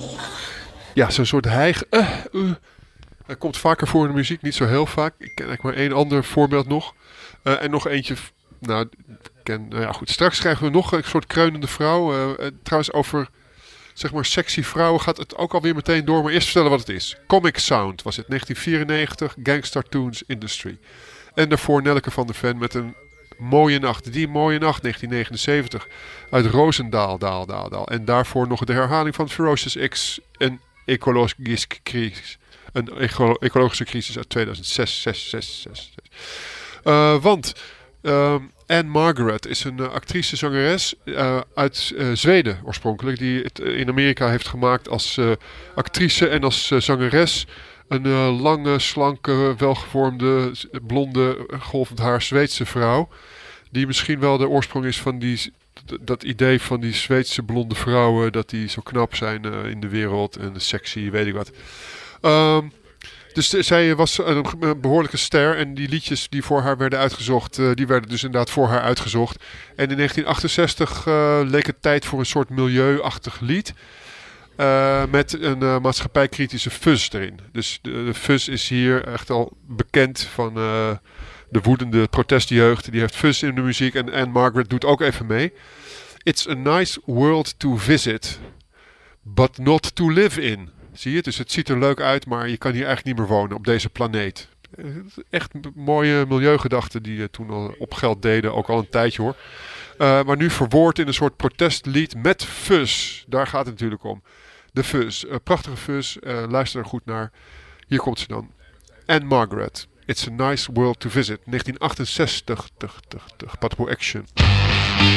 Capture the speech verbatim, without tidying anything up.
Ja, zo'n soort hijg. Uh, uh. Hij komt vaker voor in de muziek, niet zo heel vaak. Ik ken eigenlijk maar één ander voorbeeld nog. Uh, en nog eentje. Nou, ken, nou ja, goed. Straks krijgen we nog een soort kreunende vrouw. Uh, uh, trouwens, over zeg maar sexy vrouwen gaat het ook alweer meteen door. Maar eerst vertellen wat het is. Comic Sound was het, negentien vierennegentig. Gangster Tunes Industry. En daarvoor Nelleke van der Ven met een mooie nacht. Die mooie nacht, negentien negenenzeventig. Uit Roosendaal, daal, daal, daal. En daarvoor nog de herhaling van Ferocious X. Een ecologische crisis. Een ecolo- ecologische crisis uit tweeduizend zes. zes, zes, zes, zes. Uh, want uh, Anne Margaret is een uh, actrice-zangeres uh, uit uh, Zweden oorspronkelijk. Die het in Amerika heeft gemaakt als uh, actrice en als uh, zangeres. Een uh, lange, slanke, welgevormde, blonde, golvend haar Zweedse vrouw. Die misschien wel de oorsprong is van die, dat idee van die Zweedse blonde vrouwen. Dat die zo knap zijn uh, in de wereld en sexy, weet ik wat. Um, dus de, zij was een, een behoorlijke ster. En die liedjes die voor haar werden uitgezocht, uh, die werden dus inderdaad voor haar uitgezocht. En in negentien achtenzestig uh, leek het tijd voor een soort milieuachtig lied. Uh, met een uh, maatschappijkritische fuzz erin. Dus de, de fuzz is hier echt al bekend van uh, de woedende protestjeugd. Die heeft fuzz in de muziek. En Anne Margaret doet ook even mee. It's a nice world to visit, but not to live in. Zie je? Dus het ziet er leuk uit, maar je kan hier eigenlijk niet meer wonen op deze planeet. Echt mooie milieugedachten die uh, toen al op geld deden. Ook al een tijdje hoor. Uh, maar nu verwoord in een soort protestlied met fuzz. Daar gaat het natuurlijk om. De fuzz. Uh, prachtige fuzz. Uh, luister er goed naar. Hier komt ze dan. Anne Margaret. It's a nice world to visit. negentien achtenzestig. Patbo Action.